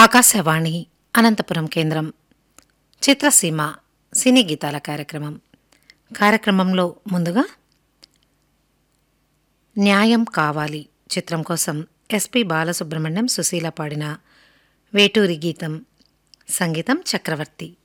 ఆకాశవాణి అనంతపురం కేంద్రం చిత్రసీమ సినీ గీతాల కార్యక్రమంలో ముందుగా న్యాయం కావాలి చిత్రం కోసం ఎస్పి బాలసుబ్రహ్మణ్యం సుశీల పాడిన వేటూరి గీతం, సంగీతం చక్రవర్తి.